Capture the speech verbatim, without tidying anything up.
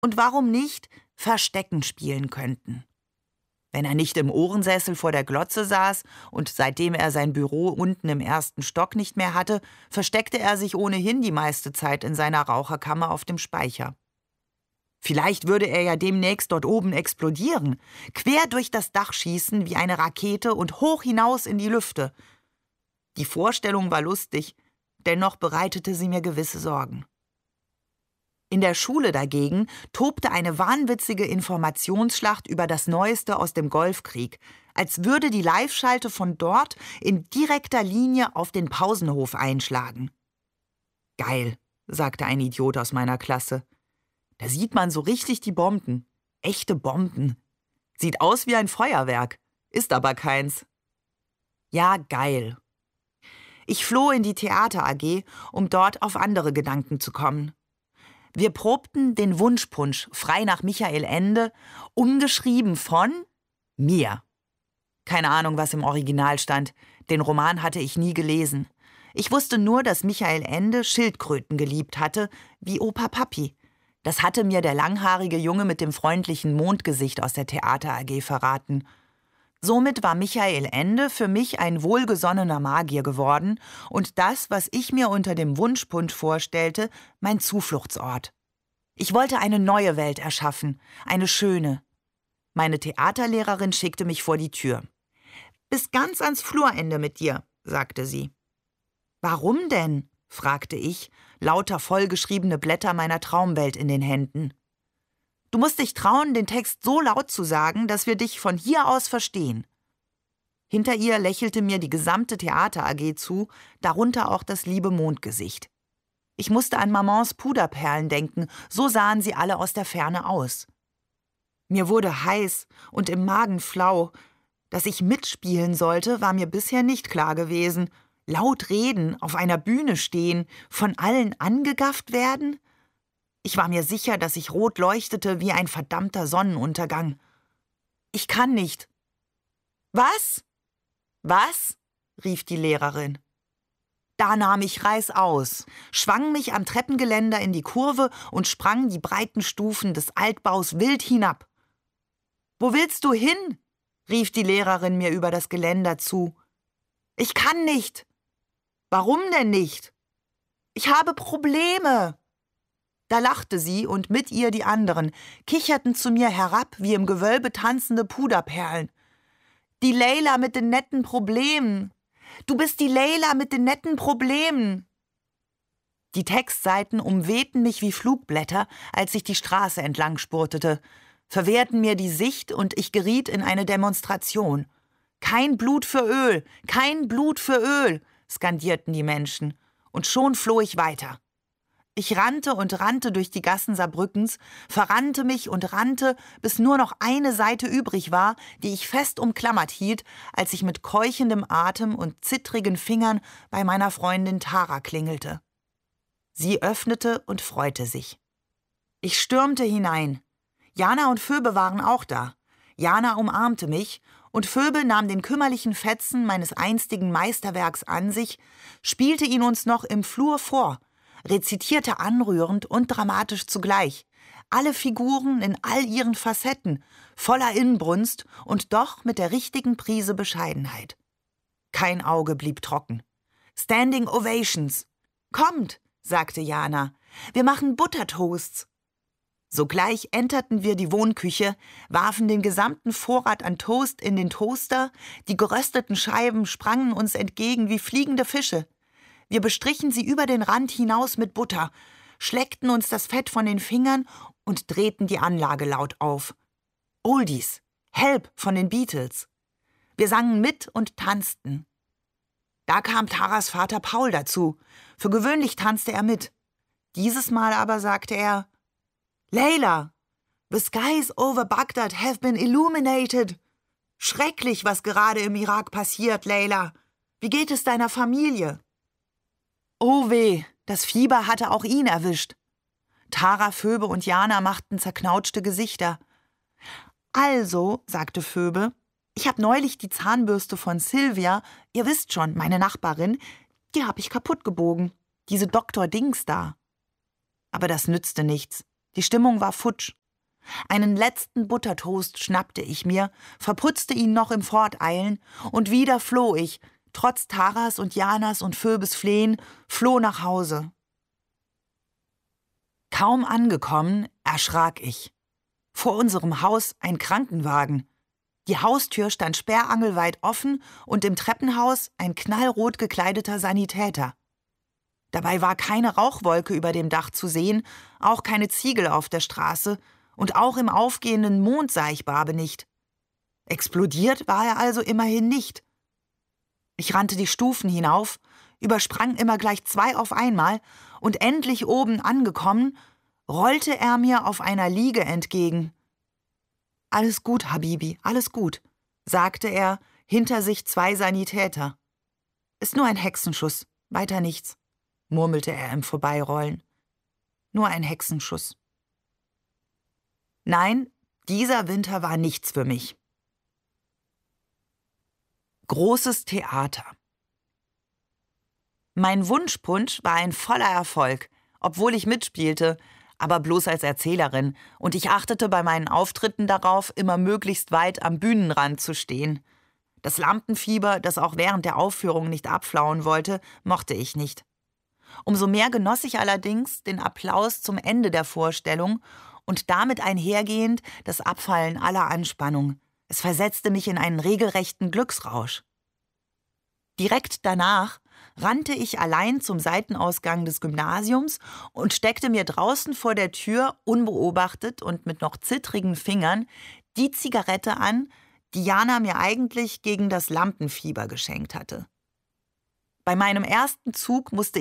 und warum nicht Verstecken spielen könnten. Wenn er nicht im Ohrensessel vor der Glotze saß und seitdem er sein Büro unten im ersten Stock nicht mehr hatte, versteckte er sich ohnehin die meiste Zeit in seiner Raucherkammer auf dem Speicher. Vielleicht würde er ja demnächst dort oben explodieren, quer durch das Dach schießen wie eine Rakete und hoch hinaus in die Lüfte. Die Vorstellung war lustig, dennoch bereitete sie mir gewisse Sorgen. In der Schule dagegen tobte eine wahnwitzige Informationsschlacht über das Neueste aus dem Golfkrieg, als würde die Live-Schalte von dort in direkter Linie auf den Pausenhof einschlagen. »Geil«, sagte ein Idiot aus meiner Klasse. »Da sieht man so richtig die Bomben. Echte Bomben. Sieht aus wie ein Feuerwerk, ist aber keins.« Ja, geil. Ich floh in die Theater-A G, um dort auf andere Gedanken zu kommen. Wir probten den Wunschpunsch, frei nach Michael Ende, umgeschrieben von mir. Keine Ahnung, was im Original stand. Den Roman hatte ich nie gelesen. Ich wusste nur, dass Michael Ende Schildkröten geliebt hatte, wie Opa Papi. Das hatte mir der langhaarige Junge mit dem freundlichen Mondgesicht aus der Theater-A G verraten. Somit war Michael Ende für mich ein wohlgesonnener Magier geworden und das, was ich mir unter dem Wunschpunsch vorstellte, mein Zufluchtsort. Ich wollte eine neue Welt erschaffen, eine schöne. Meine Theaterlehrerin schickte mich vor die Tür. »Bis ganz ans Flurende mit dir«, sagte sie. »Warum denn?« fragte ich, lauter vollgeschriebene Blätter meiner Traumwelt in den Händen. »Du musst dich trauen, den Text so laut zu sagen, dass wir dich von hier aus verstehen.« Hinter ihr lächelte mir die gesamte Theater-A G zu, darunter auch das liebe Mondgesicht. Ich musste an Mamans Puderperlen denken, so sahen sie alle aus der Ferne aus. Mir wurde heiß und im Magen flau. Dass ich mitspielen sollte, war mir bisher nicht klar gewesen. Laut reden, auf einer Bühne stehen, von allen angegafft werden? Ich war mir sicher, dass ich rot leuchtete wie ein verdammter Sonnenuntergang. »Ich kann nicht.« »Was? Was?« rief die Lehrerin. Da nahm ich reißaus, schwang mich am Treppengeländer in die Kurve und sprang die breiten Stufen des Altbaus wild hinab. »Wo willst du hin?« rief die Lehrerin mir über das Geländer zu. »Ich kann nicht.« »Warum denn nicht?« »Ich habe Probleme.« Da lachte sie und mit ihr die anderen, kicherten zu mir herab wie im Gewölbe tanzende Puderperlen. »Die Leila mit den netten Problemen. Du bist die Leila mit den netten Problemen.« Die Textseiten umwehten mich wie Flugblätter, als ich die Straße entlang spurtete, verwehrten mir die Sicht und ich geriet in eine Demonstration. »Kein Blut für Öl, kein Blut für Öl«, skandierten die Menschen, und schon floh ich weiter. Ich rannte und rannte durch die Gassen Saarbrückens, verrannte mich und rannte, bis nur noch eine Seite übrig war, die ich fest umklammert hielt, als ich mit keuchendem Atem und zittrigen Fingern bei meiner Freundin Tara klingelte. Sie öffnete und freute sich. Ich stürmte hinein. Jana und Phoebe waren auch da. Jana umarmte mich, und Phoebe nahm den kümmerlichen Fetzen meines einstigen Meisterwerks an sich, spielte ihn uns noch im Flur vor, rezitierte anrührend und dramatisch zugleich, alle Figuren in all ihren Facetten, voller Inbrunst und doch mit der richtigen Prise Bescheidenheit. Kein Auge blieb trocken. »Standing Ovations!« »Kommt«, sagte Jana, »wir machen Buttertoasts.« Sogleich enterten wir die Wohnküche, warfen den gesamten Vorrat an Toast in den Toaster, die gerösteten Scheiben sprangen uns entgegen wie fliegende Fische. Wir bestrichen sie über den Rand hinaus mit Butter, schleckten uns das Fett von den Fingern und drehten die Anlage laut auf. Oldies, Help von den Beatles. Wir sangen mit und tanzten. Da kam Taras Vater Paul dazu. Für gewöhnlich tanzte er mit. Dieses Mal aber sagte er: »Leila, the skies over Baghdad have been illuminated. Schrecklich, was gerade im Irak passiert, Leila. Wie geht es deiner Familie?« Oh weh, das Fieber hatte auch ihn erwischt. Tara, Phoebe und Jana machten zerknautschte Gesichter. »Also«, sagte Phoebe, »ich habe neulich die Zahnbürste von Sylvia, ihr wisst schon, meine Nachbarin, die habe ich kaputt gebogen. Diese Doktor Dings da.« Aber das nützte nichts. Die Stimmung war futsch. Einen letzten Buttertoast schnappte ich mir, verputzte ihn noch im Forteilen, und wieder floh ich, trotz Taras und Janas und Phoebes Flehen, floh nach Hause. Kaum angekommen, erschrak ich. Vor unserem Haus ein Krankenwagen. Die Haustür stand sperrangelweit offen und im Treppenhaus ein knallrot gekleideter Sanitäter. Dabei war keine Rauchwolke über dem Dach zu sehen, auch keine Ziegel auf der Straße, und auch im aufgehenden Mond sah ich Barbe nicht. Explodiert war er also immerhin nicht. Ich rannte die Stufen hinauf, übersprang immer gleich zwei auf einmal, und endlich oben angekommen, rollte er mir auf einer Liege entgegen. »Alles gut, Habibi, alles gut«, sagte er, hinter sich zwei Sanitäter. »Ist nur ein Hexenschuss, weiter nichts«, murmelte er im Vorbeirollen. »Nur ein Hexenschuss.« Nein, dieser Winter war nichts für mich. Großes Theater. Mein Wunschpunsch war ein voller Erfolg, obwohl ich mitspielte, aber bloß als Erzählerin, und ich achtete bei meinen Auftritten darauf, immer möglichst weit am Bühnenrand zu stehen. Das Lampenfieber, das auch während der Aufführung nicht abflauen wollte, mochte ich nicht. Umso mehr genoss ich allerdings den Applaus zum Ende der Vorstellung und damit einhergehend das Abfallen aller Anspannung. Es versetzte mich in einen regelrechten Glücksrausch. Direkt danach rannte ich allein zum Seitenausgang des Gymnasiums und steckte mir draußen vor der Tür unbeobachtet und mit noch zittrigen Fingern die Zigarette an, die Jana mir eigentlich gegen das Lampenfieber geschenkt hatte. Bei meinem ersten Zug musste